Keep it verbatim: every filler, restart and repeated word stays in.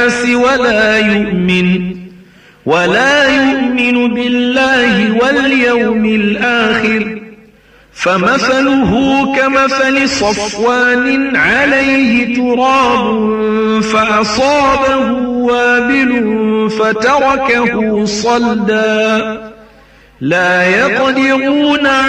الناس ولا يؤمن ولا يؤمن بالله واليوم الآخر فمثله كمثل صفوان عليه تراب فأصابه وابل فتركه صلدا لا يقدرون